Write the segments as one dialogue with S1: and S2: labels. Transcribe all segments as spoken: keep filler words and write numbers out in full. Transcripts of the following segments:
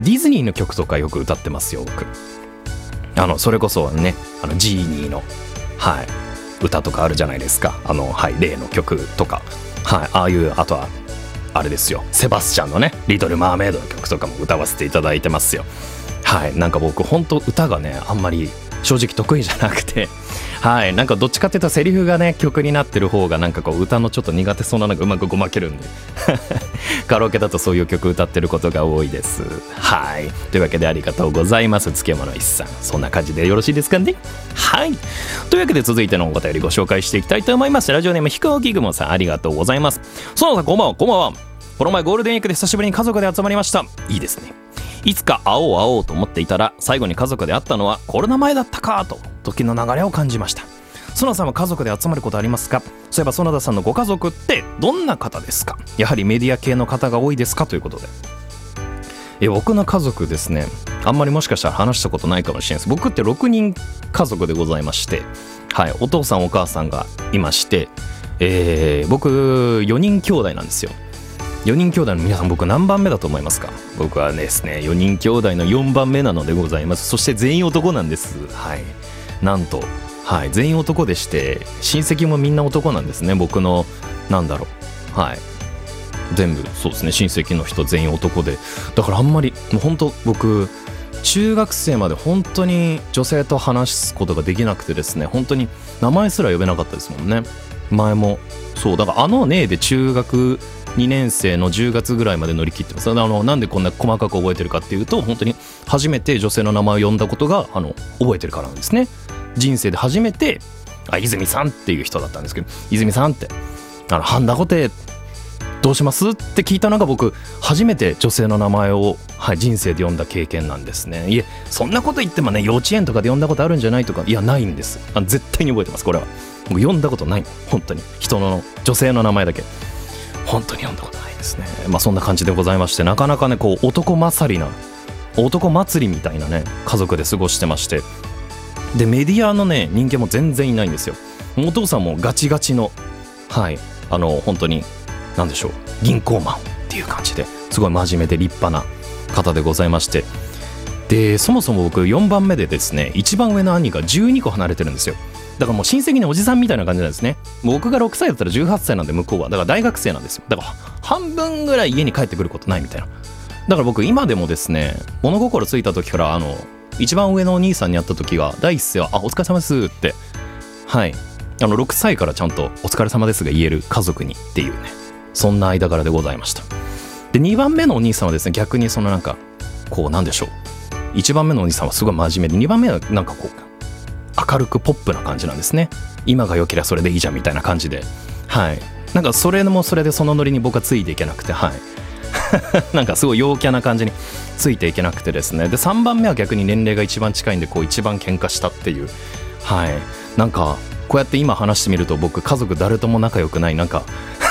S1: ディズニーの曲とかよく歌ってますよ僕。あのそれこそね、あのジーニーの、はい、歌とかあるじゃないですか。あの、はい、例の曲とか、はい、ああいう、あとはあれですよ、セバスチャンのねリトルマーメイドの曲とかも歌わせていただいてますよ。はい、なんか僕本当歌がねあんまり正直得意じゃなくて、はい、なんかどっちかっていうとセリフがね曲になってる方がなんかこう歌のちょっと苦手そうなのがうまくごまけるんでカラオケだとそういう曲歌ってることが多いです。はい、というわけでありがとうございます。月山の一さん、そんな感じでよろしいですかね。はい、というわけで続いてのお便りご紹介していきたいと思います。ラジオネーム飛行機雲さん、ありがとうございます。そのさん、こんばんは。こんばんは。この前ゴールデンウィークで久しぶりに家族で集まりました。いいですね。いつか会おう会おうと思っていたら最後に家族で会ったのはコロナ前だったかと時の流れを感じました。園田さんは家族で集まることありますか？そういえば園田さんのご家族ってどんな方ですか？やはりメディア系の方が多いですか？ということで、え僕の家族ですね、あんまりもしかしたら話したことないかもしれないです。僕ってろくにん家族でございまして、はい、お父さんお母さんがいまして、えー、僕よにん兄弟なんですよ。よにん兄弟の皆さん、僕何番目だと思いますか？僕はですねよにん兄弟のよんばんめなのでございます。そして全員男なんです。はい、なんと、はい、全員男でして親戚もみんな男なんですね。僕のなんだろう、はい、全部そうですね、親戚の人全員男で、だからあんまりもう本当僕中学生まで本当に女性と話すことができなくてですね、本当に名前すら呼べなかったですもんね。前もそうだから、あのねで中学にねん生のじゅうがつぐらいまで乗り切ってます。あのなんでこんな細かく覚えてるかっていうと、本当に初めて女性の名前を呼んだことがあの覚えてるからなんですね。人生で初めてあ泉さんっていう人だったんですけど、泉さんってあのハンダゴテどうしますって聞いたのが僕初めて女性の名前を、はい、人生で呼んだ経験なんですね。いえ、そんなこと言ってもね、幼稚園とかで呼んだことあるんじゃないとか、いやないんです。あ絶対に覚えてます。これは僕呼んだことない、本当に人の女性の名前だけ本当に読んだことないですね。まあそんな感じでございまして、なかなかねこう男勝りな男祭りみたいなね家族で過ごしてまして、でメディアのね人間も全然いないんですよ。お父さんもガチガチの、はい、あの本当に何でしょう、銀行マンっていう感じですごい真面目で立派な方でございまして、でそもそも僕よんばんめでですね、一番上の兄がじゅうにこ離れてるんですよ。だからもう親戚のおじさんみたいな感じなんですね。僕がろくさいだったらじゅうはっさいなんで、向こうはだから大学生なんですよ。だから半分ぐらい家に帰ってくることないみたいな。だから僕今でもですね、物心ついた時からあの一番上のお兄さんに会った時が第一声はあお疲れ様ですって、はい、あのろくさいからちゃんとお疲れ様ですが言える家族にっていうね、そんな間柄でございました。でにばんめのお兄さんはですね、逆にそのなんかこうなんでしょう、いちばんめのお兄さんはすごい真面目で、にばんめはなんかこう明るくポップな感じなんですね。今が良ければそれでいいじゃんみたいな感じで、はい、なんかそれもそれでそのノリに僕はついていけなくて、はいなんかすごい陽キャな感じについていけなくてですね、でさんばんめは逆に年齢が一番近いんで、こう一番喧嘩したっていう、はい、なんかこうやって今話してみると僕家族誰とも仲良くない、なんか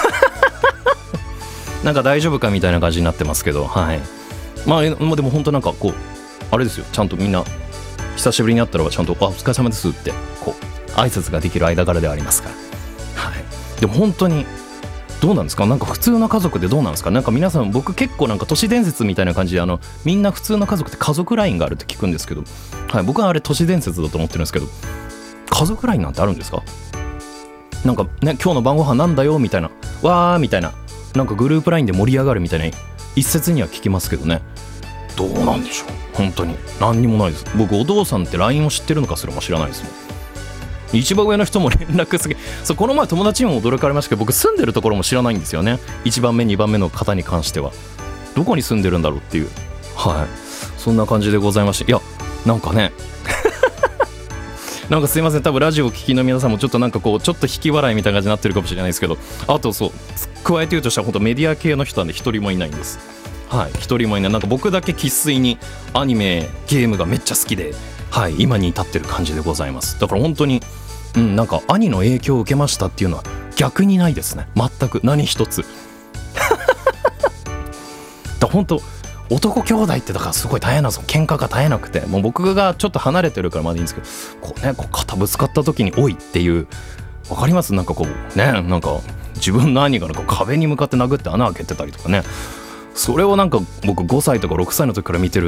S1: なんか大丈夫かみたいな感じになってますけど、はい、まあでも本当なんかこうあれですよ、ちゃんとみんな久しぶりに会ったらちゃんとあお疲れ様ですってこう挨拶ができる間柄ではありますから、はい、でも本当にどうなんですか、なんか普通の家族でどうなんですか。なんか皆さん、僕結構なんか都市伝説みたいな感じで、あのみんな普通の家族って家族ラインがあるって聞くんですけど、はい、僕はあれ都市伝説だと思ってるんですけど、家族ラインなんてあるんですか。なんかね、今日の晩ご飯なんだよみたいな、わーみたいな、なんかグループラインで盛り上がるみたいな一説には聞きますけどね、どうなんでしょう。本当に何にもないです。僕お父さんって ライン を知ってるのかすらも知らないですもん。一番上の人も連絡すげそう、この前友達にも驚かれましたけど、僕住んでるところも知らないんですよね。いちばんめにばんめの方に関してはどこに住んでるんだろうっていう、はい、そんな感じでございまして、いやなんかねなんかすいません、多分ラジオを聴きの皆さんもちょっとなんかこうちょっと引き笑いみたいな感じになってるかもしれないですけど、あとそう加えて言うとしたら本当メディア系の人はね一人もいないんです。はい、一人もいない。なんか僕だけ生粋にアニメゲームがめっちゃ好きで、はい、今に至ってる感じでございます。だから本当に、うん、なんか兄の影響を受けましたっていうのは逆にないですね、全く何一つだ本当男兄弟ってだからすごい大変なんですよ。喧嘩が絶えなくて、もう僕がちょっと離れてるからまだいいんですけど、こうね、こう肩ぶつかった時においっていう、わかります？なんかこうね、なんか自分の兄がなんか壁に向かって殴って穴開けてたりとかね、 それをなんか僕ごさいとかろくさいの時から見てる